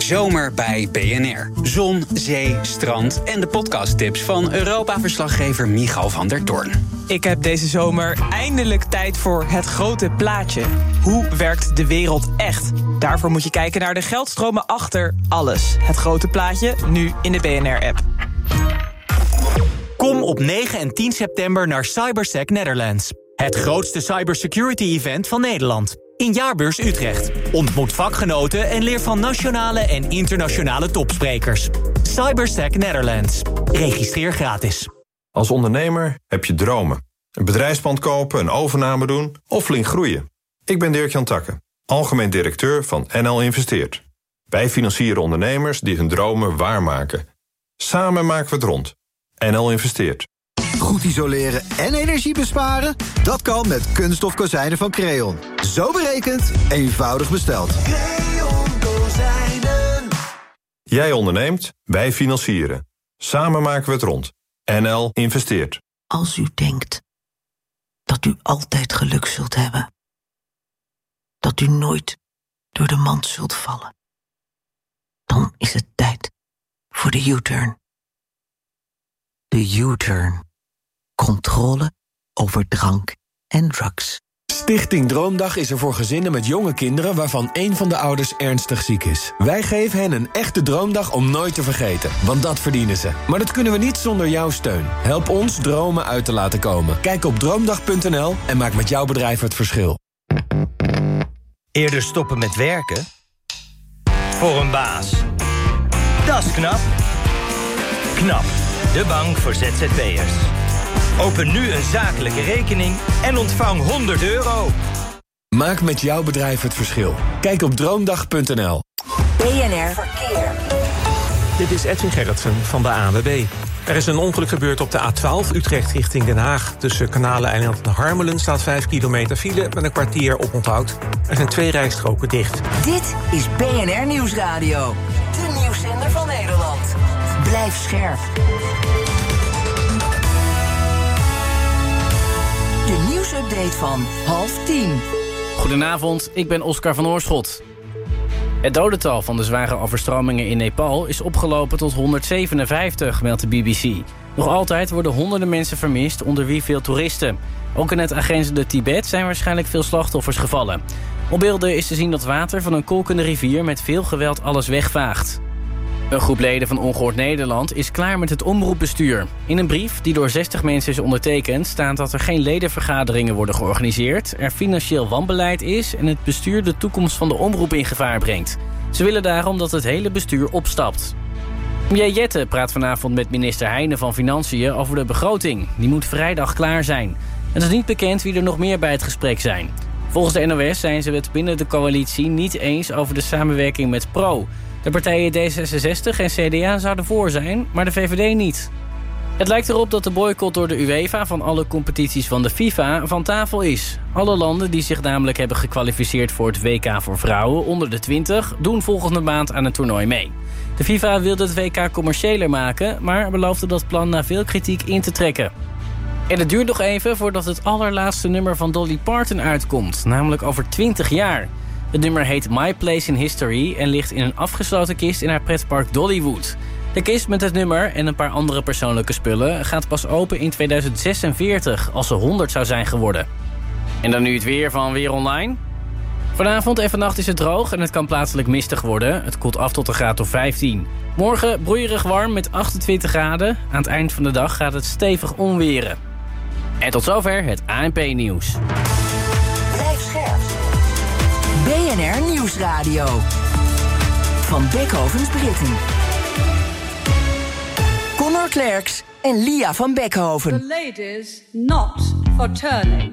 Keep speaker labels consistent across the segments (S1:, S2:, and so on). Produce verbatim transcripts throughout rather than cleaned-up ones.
S1: Zomer bij B N R. Zon, zee, strand en de podcasttips van Europa-verslaggever Michal van der Toorn.
S2: Ik heb deze zomer eindelijk tijd voor het grote plaatje. Hoe werkt de wereld echt? Daarvoor moet je kijken naar de geldstromen achter alles. Het grote plaatje, nu in de B N R-app.
S3: Kom op negen en tien september naar Cybersec Netherlands. Het grootste cybersecurity-event van Nederland. In Jaarbeurs Utrecht. Ontmoet vakgenoten en leer van nationale en internationale topsprekers. Cybersec Netherlands. Registreer gratis.
S4: Als ondernemer heb je dromen. Een bedrijfspand kopen, een overname doen of flink groeien. Ik ben Dirk-Jan Takke, algemeen directeur van N L Investeert. Wij financieren ondernemers die hun dromen waarmaken. Samen maken we het rond. N L Investeert.
S5: Goed isoleren en energie besparen? Dat kan met kunststof kozijnen van Creon. Zo berekend, eenvoudig besteld.
S6: Creon Kozijnen.
S4: Jij onderneemt, wij financieren. Samen maken we het rond. N L Investeert.
S7: Als u denkt dat u altijd geluk zult hebben, dat u nooit door de mand zult vallen, dan is het tijd voor de U-turn. De U-turn. Controle over drank en drugs.
S8: Stichting Droomdag is er voor gezinnen met jonge kinderen waarvan één van de ouders ernstig ziek is. Wij geven hen een echte droomdag om nooit te vergeten, want dat verdienen ze. Maar dat kunnen we niet zonder jouw steun. Help ons dromen uit te laten komen. Kijk op droomdag punt n l en maak met jouw bedrijf het verschil.
S9: Eerder stoppen met werken? Voor een baas. Dat is knap. Knap, de bank voor Z Z P'ers. Open nu een zakelijke rekening en ontvang honderd euro.
S8: Maak met jouw bedrijf het verschil. Kijk op droomdag punt n l.
S10: B N R Verkeer.
S11: Dit is Edwin Gerritsen van de A N W B. Er is een ongeluk gebeurd op de A twaalf Utrecht richting Den Haag. Tussen Kanaleneiland en Harmelen staat vijf kilometer file met een kwartier oponthoud. Er zijn twee rijstroken dicht.
S10: Dit is B N R Nieuwsradio. De nieuwszender van Nederland. Blijf scherp. De nieuwsupdate van half tien.
S12: Goedenavond, ik ben Oscar van Oorschot. Het dodental van de zware overstromingen in Nepal is opgelopen tot honderdzevenenvijftig, meldt de B B C. Nog altijd worden honderden mensen vermist, onder wie veel toeristen. Ook in het aangrenzende Tibet zijn waarschijnlijk veel slachtoffers gevallen. Op beelden is te zien dat water van een kolkende rivier met veel geweld alles wegvaagt. Een groep leden van Ongehoord Nederland is klaar met het omroepbestuur. In een brief die door zestig mensen is ondertekend staat dat er geen ledenvergaderingen worden georganiseerd, er financieel wanbeleid is en het bestuur de toekomst van de omroep in gevaar brengt. Ze willen daarom dat het hele bestuur opstapt. Premier Jette praat vanavond met minister Heijnen van Financiën over de begroting. Die moet vrijdag klaar zijn. Het is niet bekend wie er nog meer bij het gesprek zijn. Volgens de N O S zijn ze het binnen de coalitie niet eens over de samenwerking met Pro. De partijen D zesenzestig en C D A zouden voor zijn, maar de V V D niet. Het lijkt erop dat de boycott door de UEFA van alle competities van de FIFA van tafel is. Alle landen die zich namelijk hebben gekwalificeerd voor het W K voor vrouwen onder de twintig... doen volgende maand aan het toernooi mee. De FIFA wilde het W K commerciëler maken, maar beloofde dat plan na veel kritiek in te trekken. En het duurt nog even voordat het allerlaatste nummer van Dolly Parton uitkomt, namelijk over twintig jaar. Het nummer heet My Place in History en ligt in een afgesloten kist in haar pretpark Dollywood. De kist met het nummer en een paar andere persoonlijke spullen gaat pas open in tweeduizend zesenveertig, als ze honderd zou zijn geworden. En dan nu het weer van Weer Online. Vanavond en vannacht is het droog en het kan plaatselijk mistig worden. Het koelt af tot een graad of vijftien. Morgen broeierig warm met achtentwintig graden. Aan het eind van de dag gaat het stevig onweren. En tot zover het A N P-nieuws.
S10: Blijf scherp. B N R Nieuwsradio. Van Beckhovens Britten. Connor Klerks en Lia van Beckhoven.
S13: The ladies not for turning.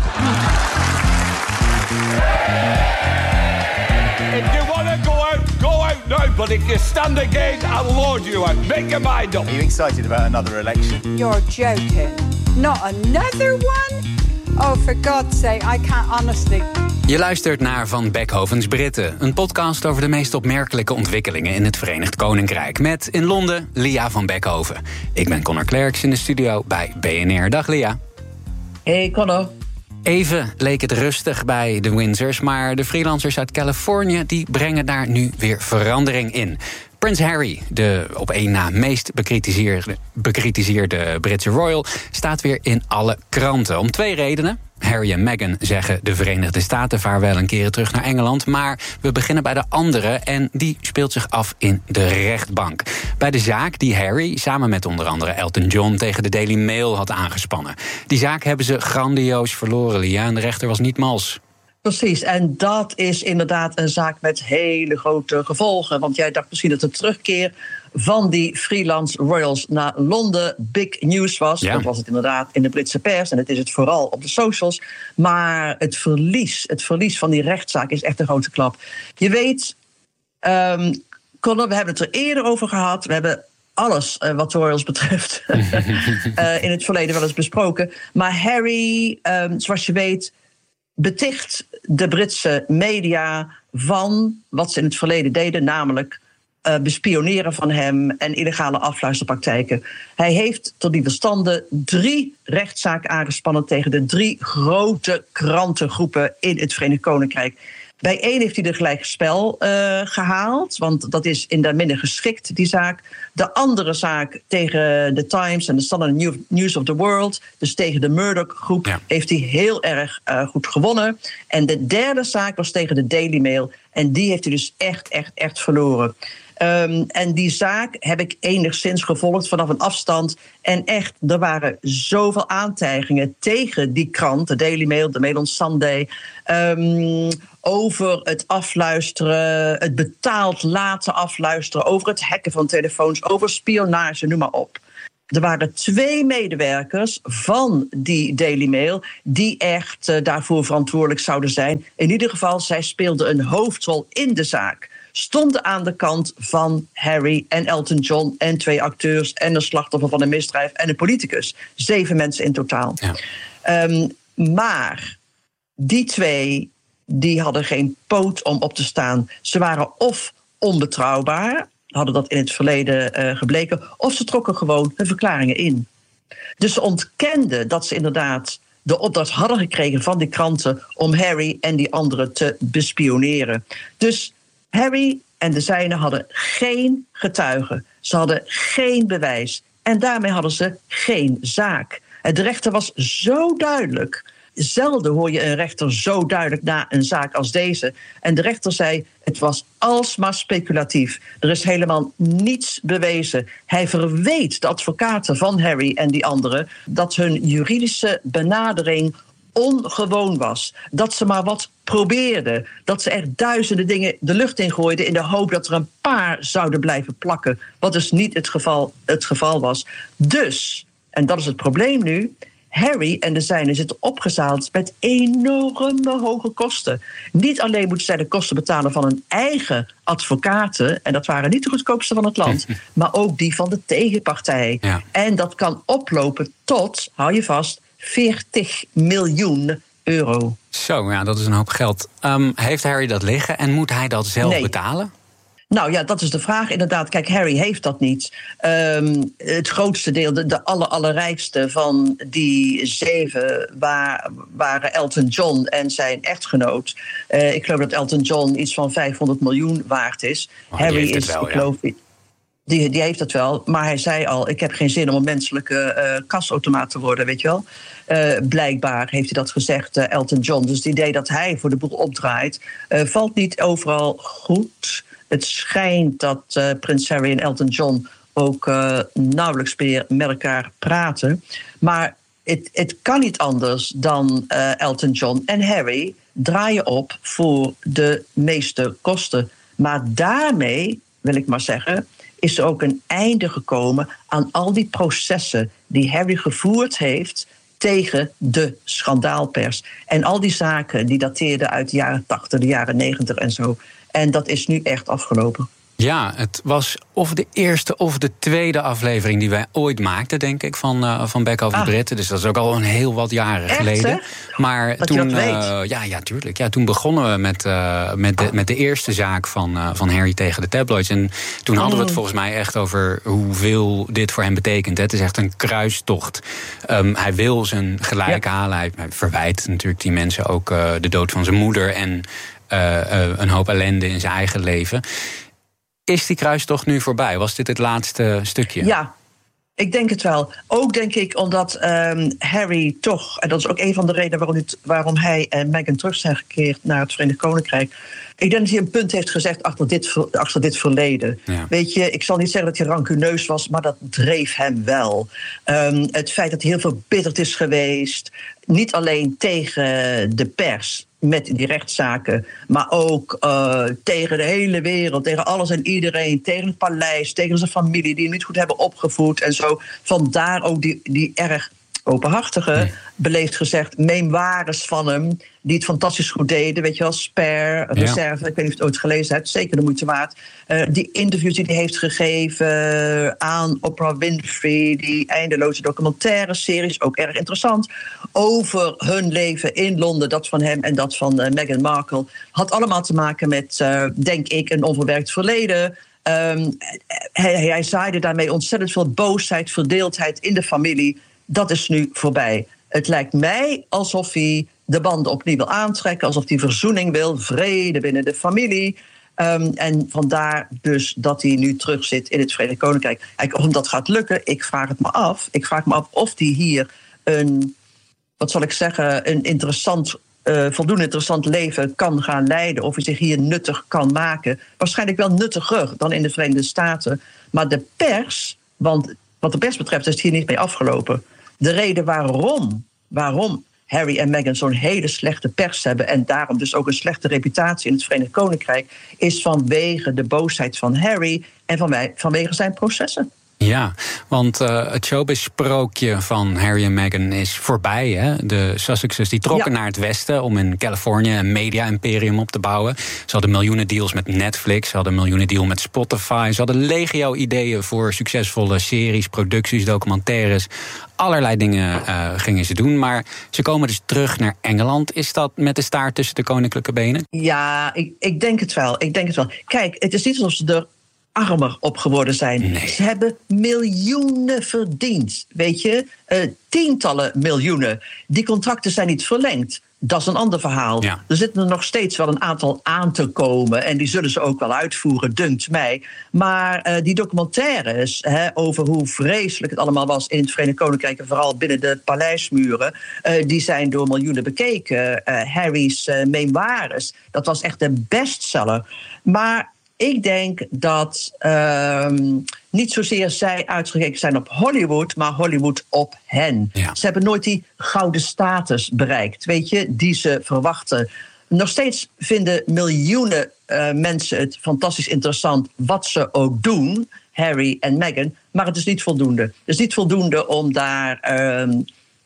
S14: If you want to go out, go out now. But if you stand again, I'll lord you out. Make your mind up.
S15: Are you excited about another election?
S13: You're joking. Not another one? Oh, for God's sake, I can't honestly.
S1: Je luistert naar Van Beckhovens Britten, een podcast over de meest opmerkelijke ontwikkelingen in het Verenigd Koninkrijk. Met in Londen Lia van Beckhoven. Ik ben Connor Klerks in de studio bij B N R. Dag Lia.
S16: Hey Connor.
S1: Even leek het rustig bij de Windsors, maar de freelancers uit Californië die brengen daar nu weer verandering in. Prins Harry, de op één na meest bekritiseerde, bekritiseerde Britse royal, staat weer in alle kranten. Om twee redenen. Harry en Meghan zeggen de Verenigde Staten vaarwel een keren terug naar Engeland, maar we beginnen bij de andere en die speelt zich af in de rechtbank. Bij de zaak die Harry samen met onder andere Elton John tegen de Daily Mail had aangespannen. Die zaak hebben ze grandioos verloren, Lia, en de rechter was niet mals.
S16: Precies, en dat is inderdaad een zaak met hele grote gevolgen. Want jij dacht misschien dat de terugkeer van die freelance royals naar Londen big news was. Ja. Dat was het inderdaad in de Britse pers en het is het vooral op de socials. Maar het verlies, het verlies van die rechtszaak is echt een grote klap. Je weet, um, Conor, we hebben het er eerder over gehad. We hebben alles uh, wat de royals betreft uh, in het verleden wel eens besproken. Maar Harry, um, zoals je weet, beticht de Britse media van wat ze in het verleden deden, namelijk uh, bespioneren van hem en illegale afluisterpraktijken. Hij heeft tot die verstande drie rechtszaken aangespannen tegen de drie grote krantengroepen in het Verenigd Koninkrijk. Bij één heeft hij er gelijk spel uh, gehaald, want dat is in der minne geschikt, die zaak. De andere zaak tegen de Times en de Standard News of the World, dus tegen de Murdoch-groep, ja. heeft hij heel erg uh, goed gewonnen. En de derde zaak was tegen de Daily Mail en die heeft hij dus echt, echt, echt verloren. Um, en die zaak heb ik enigszins gevolgd vanaf een afstand. En echt, er waren zoveel aantijgingen tegen die krant, de Daily Mail, de Mail on Sunday, um, over het afluisteren, het betaald laten afluisteren, over het hacken van telefoons, over spionage, noem maar op. Er waren twee medewerkers van die Daily Mail die echt uh, daarvoor verantwoordelijk zouden zijn. In ieder geval, zij speelden een hoofdrol in de zaak. Stonden aan de kant van Harry en Elton John en twee acteurs en een slachtoffer van een misdrijf en een politicus. Zeven mensen in totaal. Ja. Um, maar die twee die hadden geen poot om op te staan. Ze waren of onbetrouwbaar, hadden dat in het verleden uh, gebleken, of ze trokken gewoon hun verklaringen in. Dus ze ontkenden dat ze inderdaad de opdracht hadden gekregen van die kranten om Harry en die anderen te bespioneren. Dus Harry en de zijnen hadden geen getuigen. Ze hadden geen bewijs. En daarmee hadden ze geen zaak. De rechter was zo duidelijk. Zelden hoor je een rechter zo duidelijk na een zaak als deze. En de rechter zei, het was alsmaar speculatief. Er is helemaal niets bewezen. Hij verweet de advocaten van Harry en die anderen dat hun juridische benadering ongewoon was. Dat ze maar wat probeerden. Dat ze echt duizenden dingen de lucht ingooiden in de hoop dat er een paar zouden blijven plakken. Wat dus niet het geval, het geval was. Dus, en dat is het probleem nu, Harry en de zijnen zitten opgezaald met enorme hoge kosten. Niet alleen moeten zij de kosten betalen van hun eigen advocaten, en dat waren niet de goedkoopste van het land, maar ook die van de tegenpartij. Ja. En dat kan oplopen tot, hou je vast, veertig miljoen euro.
S1: Zo, ja, dat is een hoop geld. Um, heeft Harry dat liggen en moet hij dat zelf nee. betalen?
S16: Nou ja, dat is de vraag inderdaad. Kijk, Harry heeft dat niet. Um, het grootste deel, de, de aller, allerrijkste van die zeven waar, waren Elton John en zijn echtgenoot. Uh, ik geloof dat Elton John iets van vijfhonderd miljoen waard is.
S1: Oh,
S16: Harry is,
S1: wel,
S16: ik geloof, ja. die, die heeft het wel. Maar hij zei al, ik heb geen zin om een menselijke uh, kasautomaat te worden, weet je wel. Uh, blijkbaar heeft hij dat gezegd, uh, Elton John. Dus het idee dat hij voor de boel opdraait, uh, valt niet overal goed. Het schijnt dat uh, prins Harry en Elton John ook uh, nauwelijks meer met elkaar praten. Maar het, het kan niet anders dan uh, Elton John en Harry draaien op voor de meeste kosten. Maar daarmee, wil ik maar zeggen, is er ook een einde gekomen aan al die processen die Harry gevoerd heeft tegen de schandaalpers. En al die zaken die dateerden uit de jaren tachtig, de jaren negentig en zo. En dat is nu echt afgelopen.
S1: Ja, het was of de eerste of de tweede aflevering die wij ooit maakten, denk ik, van, uh, van Back Over
S16: Ah.
S1: the Britten. Dus dat is ook al een heel wat jaren
S16: Echt,
S1: geleden.
S16: hè?
S1: Maar
S16: Dat
S1: toen,
S16: je dat weet.
S1: uh, ja, ja, tuurlijk. Ja, toen begonnen we met, uh, met, de, met de eerste zaak van, uh, van Harry tegen de tabloids. En toen hadden we het
S16: Mm.
S1: volgens mij echt over hoeveel dit voor hem betekent. Het is echt een kruistocht. Um, hij wil zijn gelijk
S16: Ja.
S1: halen. Hij, hij verwijt natuurlijk die mensen ook uh, de dood van zijn moeder en uh, uh, een hoop ellende in zijn eigen leven. Is die kruistocht nu voorbij? Was dit het laatste stukje?
S16: Ja, ik denk het wel. Ook denk ik omdat um, Harry toch, en dat is ook een van de redenen waarom, het, waarom hij en Meghan terug zijn gekeerd naar het Verenigd Koninkrijk. Ik denk dat hij een punt heeft gezegd achter dit, ver- achter dit verleden.
S1: Ja.
S16: Weet je, ik zal niet zeggen dat hij rancuneus was, maar dat dreef hem wel. Um, het feit dat hij heel verbitterd is geweest, niet alleen tegen de pers met die rechtszaken, maar ook uh, tegen de hele wereld, tegen alles en iedereen, tegen het paleis, tegen zijn familie die hem niet goed hebben opgevoed en zo. Vandaar ook die, die erg openhartige, nee. beleefd gezegd, memoires van hem, die het fantastisch goed deden. Weet je wel, Spare, Reserve, ja. Ik weet niet of je het ooit gelezen hebt, zeker de moeite waard. Uh, die interviews die hij heeft gegeven aan Oprah Winfrey, die eindeloze documentaire series, ook erg interessant, over hun leven in Londen, dat van hem en dat van uh, Meghan Markle. Had allemaal te maken met, uh, denk ik, een onverwerkt verleden. Um, hij, hij zaaide daarmee ontzettend veel boosheid, verdeeldheid in de familie. Dat is nu voorbij. Het lijkt mij alsof hij de banden opnieuw wil aantrekken, alsof hij verzoening wil, vrede binnen de familie. Um, en vandaar dus dat hij nu terug zit in het Verenigd Koninkrijk. Kijk, of dat gaat lukken, ik vraag het me af. Ik vraag me af of hij hier een, wat zal ik zeggen, een interessant, uh, voldoende interessant leven kan gaan leiden. Of hij zich hier nuttig kan maken. Waarschijnlijk wel nuttiger dan in de Verenigde Staten. Maar de pers, want wat de pers betreft is het hier niet mee afgelopen. De reden waarom, waarom Harry en Meghan zo'n hele slechte pers hebben en daarom dus ook een slechte reputatie in het Verenigd Koninkrijk, is vanwege de boosheid van Harry en van wij, vanwege zijn processen.
S1: Ja, want uh, het showbiz-sprookje van Harry en Meghan is voorbij. Hè? De Sussexes die trokken ja. naar het westen om in Californië een media-imperium op te bouwen. Ze hadden miljoenen deals met Netflix, ze hadden een miljoenen deal met Spotify. Ze hadden legio ideeën voor succesvolle series, producties, documentaires. Allerlei dingen uh, gingen ze doen, maar ze komen dus terug naar Engeland. Is dat met de staart tussen de koninklijke benen?
S16: Ja, ik, ik denk het wel. Ik denk het wel. Kijk, het is niet alsof ze er armer op geworden zijn. Nee. Ze hebben miljoenen verdiend, weet je. Uh, tientallen miljoenen. Die contracten zijn niet verlengd. Dat is een ander verhaal. Ja. Er zitten er nog steeds wel een aantal aan te komen. En die zullen ze ook wel uitvoeren, dunkt mij. Maar uh, die documentaires hè, over hoe vreselijk het allemaal was in het Verenigd Koninkrijk, en vooral binnen de paleismuren, uh, die zijn door miljoenen bekeken. Uh, Harry's uh, memoires, dat was echt een bestseller. Maar ik denk dat uh, niet zozeer zij uitgekeken zijn op Hollywood, maar Hollywood op hen. Ja. Ze hebben nooit die gouden status bereikt, weet je, die ze verwachten. Nog steeds vinden miljoenen uh, mensen het fantastisch interessant wat ze ook doen, Harry en Meghan, maar het is niet voldoende. Het is niet voldoende om daar uh,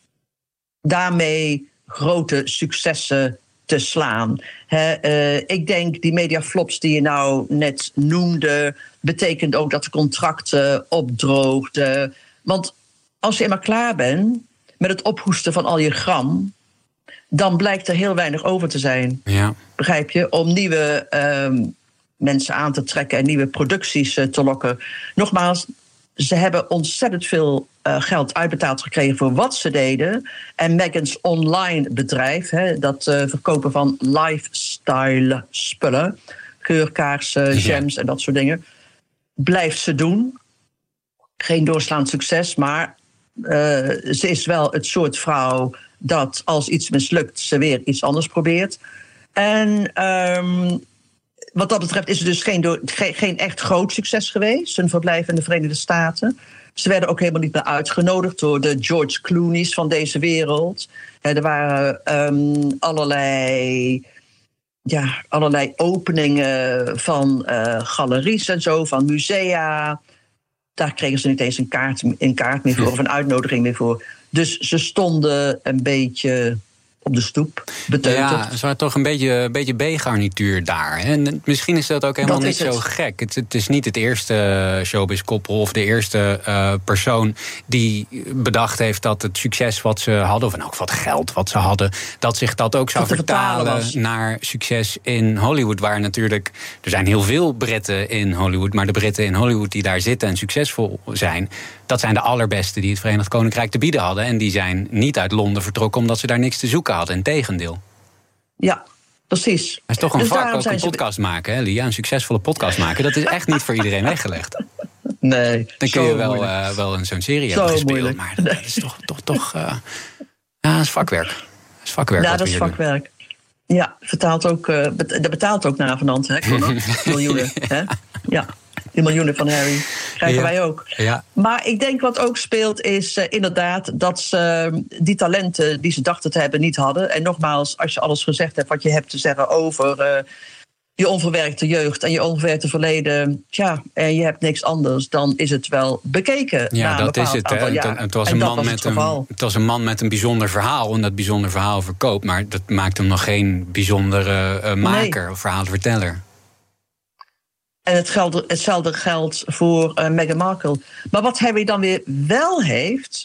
S16: daarmee grote successen te slaan. He, uh, ik denk die mediaflops die je nou net noemde, betekent ook dat de contracten opdroogden. Want als je eenmaal klaar bent met het ophoesten van al je gram, dan blijkt er heel weinig over te zijn. Ja. Begrijp je? Om nieuwe uh, mensen aan te trekken en nieuwe producties uh, te lokken. Nogmaals, ze hebben ontzettend veel uh, geld uitbetaald gekregen voor wat ze deden. En Meghan's online bedrijf, hè, dat uh, verkopen van lifestyle spullen, geurkaarsen, gems ja. en dat soort dingen, blijft ze doen. Geen doorslaand succes, maar uh, ze is wel het soort vrouw dat als iets mislukt, ze weer iets anders probeert. En Um, wat dat betreft is het dus geen, door, geen, geen echt groot succes geweest, zijn verblijf in de Verenigde Staten. Ze werden ook helemaal niet meer uitgenodigd door de George Clooney's van deze wereld. Er waren um, allerlei, ja, allerlei openingen van uh, galeries en zo, van musea. Daar kregen ze niet eens een kaart, een kaart meer voor of een uitnodiging meer voor. Dus ze stonden een beetje op de stoep, beteuterd.
S1: Ja, ze waren toch een beetje, een beetje B-garnituur daar. En misschien is dat ook helemaal
S16: Dat
S1: niet zo gek. Het, het is niet het eerste showbiz-koppel of de eerste uh, persoon die bedacht heeft dat het succes wat ze hadden, of in elk geval het geld wat ze hadden, dat zich dat ook zou
S16: Dat
S1: vertalen naar succes in Hollywood. Waar natuurlijk, er zijn heel veel Britten in Hollywood, maar de Britten in Hollywood die daar zitten en succesvol zijn, dat zijn de allerbeste die het Verenigd Koninkrijk te bieden hadden. En die zijn niet uit Londen vertrokken omdat ze daar niks te zoeken hadden. Integendeel.
S16: Ja, precies.
S1: Het is toch een
S16: Dus
S1: vak,
S16: daarom
S1: ook
S16: zijn
S1: een
S16: ze-
S1: podcast maken, hè, Lia? Een succesvolle podcast maken. Dat is echt niet voor iedereen weggelegd.
S16: Nee,
S1: Dan kun
S16: zo
S1: je wel,
S16: moeilijk.
S1: uh, wel in zo'n serie
S16: Zo
S1: hebben gespeeld.
S16: moeilijk.
S1: Maar dat, dat is toch... toch, toch uh, ja, dat is vakwerk. Dat is vakwerk.
S16: Ja,
S1: wat
S16: dat
S1: we
S16: is
S1: hier doen.
S16: vakwerk. Ja, vertaalt ook, uh, bet- dat betaalt ook navenant, hè, Conor? Miljoenen, hè? Ja, die miljoenen van Harry krijgen
S1: Ja.
S16: wij ook.
S1: Ja.
S16: Maar ik denk wat ook speelt is uh, inderdaad dat ze uh, die talenten die ze dachten te hebben niet hadden. En nogmaals, als je alles gezegd hebt wat je hebt te zeggen over uh, je onverwerkte jeugd en je onverwerkte verleden, tja, en je hebt niks anders, dan is het wel bekeken.
S1: Ja,
S16: na een
S1: dat is
S16: bepaald
S1: het. Hè.
S16: aantal
S1: Het,
S16: jaar.
S1: het, was
S16: En
S1: een
S16: dat
S1: man
S16: was
S1: met
S16: het
S1: een,
S16: geval.
S1: het was een man met een bijzonder verhaal. En dat bijzonder verhaal verkoopt. Maar dat maakt hem nog geen bijzondere uh, maker
S16: Nee.
S1: of verhaalverteller.
S16: En het geldt, hetzelfde geldt voor uh, Meghan Markle. Maar wat Harry dan weer wel heeft,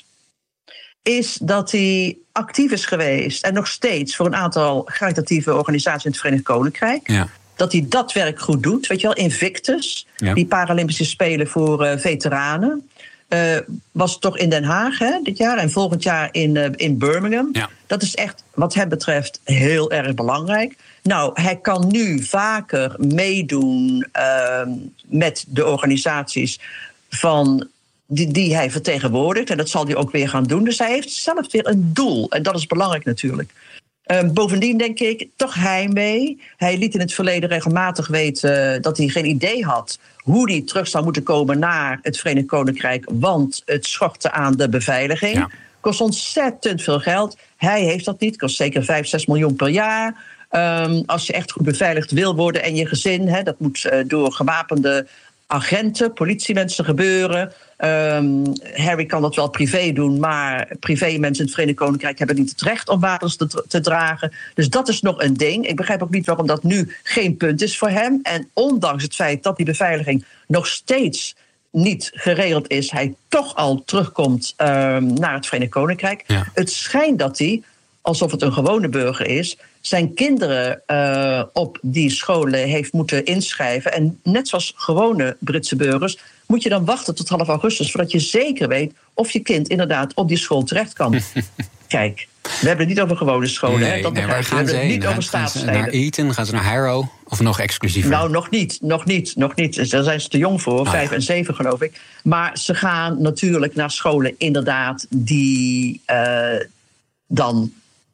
S16: is dat hij actief is geweest en nog steeds voor een aantal caritatieve organisaties in het Verenigd Koninkrijk.
S1: Ja.
S16: Dat hij dat werk goed doet. Weet je wel, Invictus,
S1: Ja.
S16: die Paralympische Spelen voor uh, veteranen. Uh, was toch in Den Haag hè, dit jaar en volgend jaar in, uh, in Birmingham.
S1: Ja.
S16: Dat is echt wat hem betreft heel erg belangrijk. Nou, hij kan nu vaker meedoen uh, met de organisaties van die, die hij vertegenwoordigt. En dat zal hij ook weer gaan doen. Dus hij heeft zelf weer een doel. En dat is belangrijk natuurlijk. Uh, bovendien denk ik, toch heimwee. Hij liet in het verleden regelmatig weten dat hij geen idee had hoe hij terug zou moeten komen naar het Verenigd Koninkrijk, want het schortte aan de beveiliging.
S1: Ja.
S16: Kost ontzettend veel geld. Hij heeft dat niet, kost zeker vijf, zes miljoen per jaar. Um, als je echt goed beveiligd wil worden en je gezin, hè, dat moet uh, door gewapende agenten, politiemensen gebeuren. Um, Harry kan dat wel privé doen, maar privé-mensen in het Verenigd Koninkrijk hebben niet het recht om wapens te, te dragen. Dus dat is nog een ding. Ik begrijp ook niet waarom dat nu geen punt is voor hem. En ondanks het feit dat die beveiliging nog steeds niet geregeld is, hij toch al terugkomt um, naar het Verenigd Koninkrijk.
S1: Ja.
S16: Het schijnt dat hij, alsof het een gewone burger is, zijn kinderen uh, op die scholen heeft moeten inschrijven. En net zoals gewone Britse burgers moet je dan wachten tot half augustus, voordat je zeker weet of je kind inderdaad op die school terecht kan. Kijk, we hebben het niet over gewone scholen.
S1: Nee,
S16: hè? Dat
S1: nee, waar
S16: begrijp je.
S1: gaan
S16: We
S1: ze
S16: hebben het
S1: heen?
S16: niet over
S1: Gaan ze
S16: staatssteden.
S1: naar Eton? Gaan ze naar Harrow? Of nog exclusiever?
S16: Nou, nog niet, nog niet, nog niet. Daar zijn ze te jong voor,
S1: Oh,
S16: vijf
S1: ja.
S16: en zeven geloof ik. Maar ze gaan natuurlijk naar scholen inderdaad die uh, dan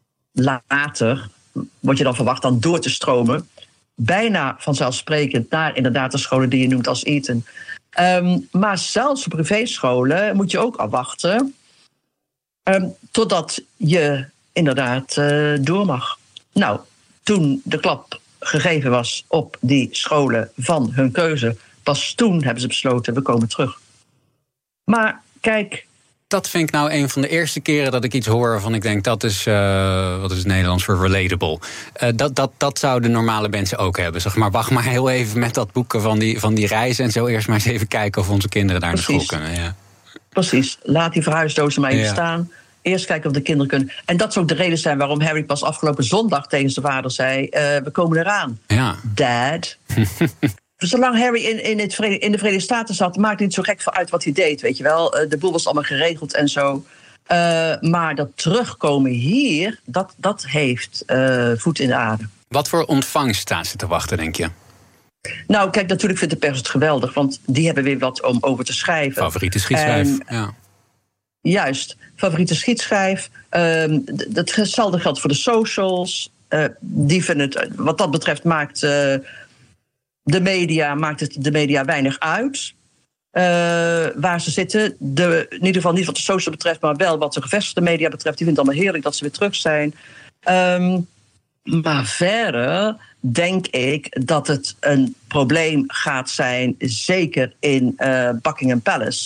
S16: later, wordt je dan verwacht, dan door te stromen. Bijna vanzelfsprekend naar inderdaad de scholen die je noemt als Eton. Um, maar zelfs op privéscholen moet je ook afwachten um, totdat je inderdaad uh, door mag. Nou, toen de klap gegeven was op die scholen van hun keuze, pas toen hebben ze besloten, we komen terug. Maar kijk,
S1: dat vind ik nou een van de eerste keren dat ik iets hoor waarvan ik denk, dat is, uh, wat is het Nederlands voor relatable? Uh, dat, dat, dat zouden normale mensen ook hebben. Zeg maar, wacht maar heel even met dat boeken van die, van die reizen en zo eerst maar eens even kijken of onze kinderen daar naar school kunnen. Ja.
S16: Precies, laat die verhuisdozen maar even
S1: Ja.
S16: staan. Eerst kijken of de kinderen kunnen. En dat zou ook de reden zijn waarom Harry pas afgelopen zondag tegen zijn vader zei, uh, we komen eraan.
S1: Ja.
S16: Dad. Zolang Harry in, in, het Verenigde, in de Verenigde Staten zat, maakt het niet zo gek voor uit wat hij deed, weet je wel. Uh, de boel was allemaal geregeld en zo. Uh, maar dat terugkomen hier, dat, dat heeft uh, voet in de aarde.
S1: Wat voor ontvangst staan ze te wachten, denk je?
S16: Nou, kijk, natuurlijk vindt de pers het geweldig, want die hebben weer wat om over te schrijven.
S1: Favoriete schietschijf,
S16: En,
S1: ja.
S16: Juist, favoriete schietschijf. Um, hetzelfde geldt voor de socials. Uh, die vinden het, wat dat betreft maakt uh, de media, maakt het de media weinig uit. Uh, waar ze zitten. De, in ieder geval niet wat de social betreft, maar wel wat de gevestigde media betreft. Die vinden het allemaal heerlijk dat ze weer terug zijn. Um, maar verder denk ik dat het een probleem gaat zijn, zeker in uh, Buckingham Palace.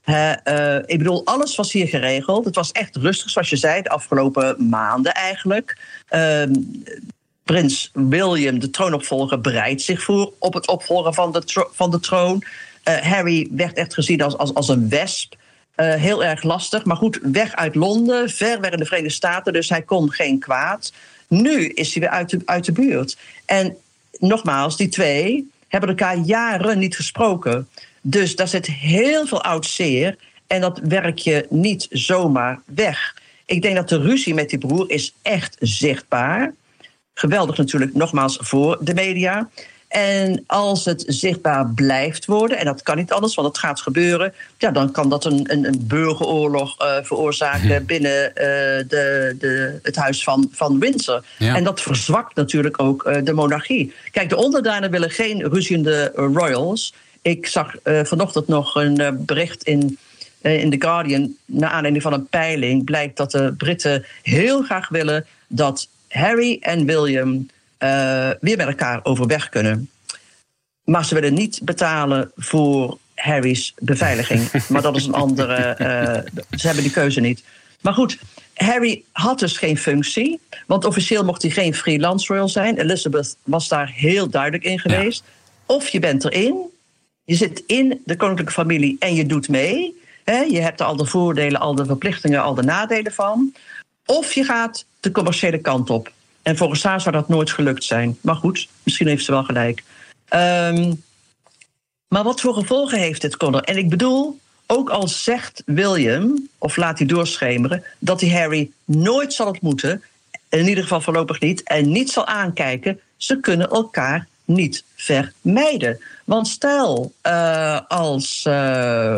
S16: Uh, uh, ik bedoel, alles was hier geregeld. Het was echt rustig, zoals je zei, de afgelopen maanden eigenlijk. Uh, Prins William, de troonopvolger, bereidt zich voor op het opvolgen van de, tro- van de troon. Uh, Harry werd echt gezien als, als, als een wesp. Uh, heel erg lastig, maar goed, weg uit Londen, ver weg in de Verenigde Staten, dus hij kon geen kwaad. Nu is hij weer uit de, uit de buurt. En nogmaals, die twee hebben elkaar jaren niet gesproken. Dus daar zit heel veel oud zeer en dat werk je niet zomaar weg. Ik denk dat de ruzie met die broer is echt zichtbaar. Geweldig natuurlijk, nogmaals, voor de media. En als het zichtbaar blijft worden, en dat kan niet anders, want het gaat gebeuren, ja, dan kan dat een, een, een burgeroorlog uh, veroorzaken binnen uh, de, de, het huis van, van Windsor. Ja. En dat verzwakt natuurlijk ook uh, de monarchie. Kijk, de onderdanen willen geen ruziende uh, royals. Ik zag uh, vanochtend nog een uh, bericht in, uh, in The Guardian, naar aanleiding van een peiling, blijkt dat de Britten heel graag willen dat Harry en William Uh, weer met elkaar overweg kunnen. Maar ze willen niet betalen voor Harry's beveiliging. Maar dat is een andere... Uh, ze hebben die keuze niet. Maar goed, Harry had dus geen functie. Want officieel mocht hij geen freelance royal zijn. Elizabeth was daar heel duidelijk in geweest. Ja. Of je bent erin, je zit in de koninklijke familie en je doet mee. Hè, je hebt er al de voordelen, al de verplichtingen, al de nadelen van. Of je gaat de commerciële kant op. En volgens haar zou dat nooit gelukt zijn. Maar goed, misschien heeft ze wel gelijk. Um, maar wat voor gevolgen heeft dit, Connor? En ik bedoel, ook al zegt William, of laat hij doorschemeren, dat hij Harry nooit zal ontmoeten, in ieder geval voorlopig niet, en niet zal aankijken, ze kunnen elkaar niet vermijden. Want stel, uh, als uh,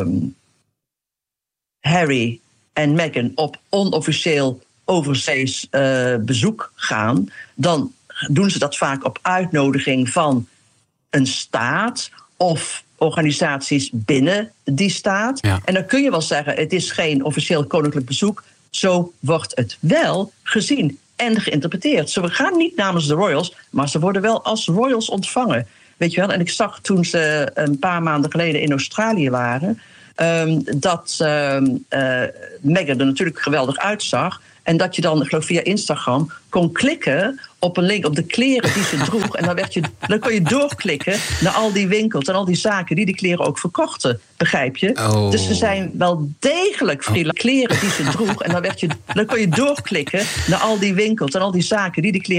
S16: Harry en Meghan op onofficieel overzees uh, bezoek gaan, dan doen ze dat vaak op uitnodiging van een staat of organisaties binnen die staat. Ja. En dan kun je wel zeggen, het is geen officieel koninklijk bezoek. Zo wordt het wel gezien en geïnterpreteerd. Ze gaan niet namens de royals, maar ze worden wel als royals ontvangen. Weet je wel? En ik zag toen ze een paar maanden geleden in Australië waren, um, dat um, uh, Meghan er natuurlijk geweldig uitzag. En dat je dan, ik geloof via Instagram, kon klikken op een link op de kleren die ze droeg. En dan, werd je, dan kon je doorklikken naar al die winkels en al die zaken die die kleren ook verkochten. Begrijp je? Oh. Dus ze zijn wel degelijk freelance kleren die ze droeg. En dan, werd je, dan kon je doorklikken naar al die winkels en al die zaken die die kleren